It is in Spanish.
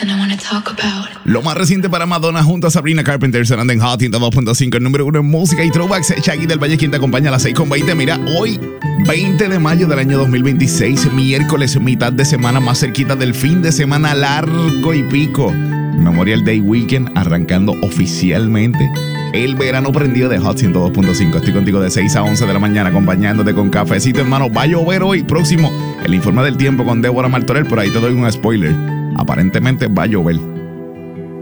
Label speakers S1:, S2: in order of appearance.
S1: something I want to talk about.
S2: Lo más reciente para Madonna junto a Sabrina Carpenter sonando en Hot 102.5, el número 1 en música y throwbacks. Shaggy del Valle, quien te acompaña a las 6:20. Mira, hoy, 20 de mayo del año 2026, miércoles, mitad de semana, más cerquita del fin de semana largo y pico. Memorial Day Weekend arrancando oficialmente. El verano prendido de Hot 102.5. Estoy contigo de 6 a 11 de la mañana acompañándote con cafecito, hermano. Va a llover hoy. Próximo, el informe del tiempo con Débora Martorell. Por ahí te doy un spoiler. Aparentemente va a llover.